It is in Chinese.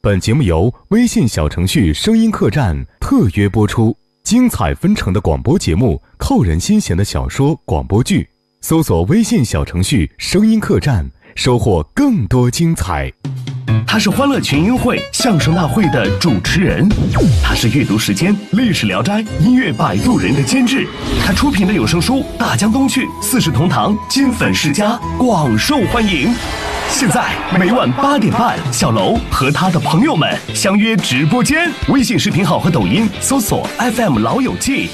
本节目由微信小程序声音客栈特约播出，精彩纷呈的广播节目，扣人心弦的小说广播剧，搜索微信小程序声音客栈，收获更多精彩。 他是欢乐群英会相声大会的主持人，他是阅读时间历史聊斋音乐摆渡人的监制，他出品的有声书大江东去四世同堂金粉世家广受欢迎。现在每晚8点半，小楼和他的朋友们相约直播间，微信视频号和抖音搜索 FM 老友记。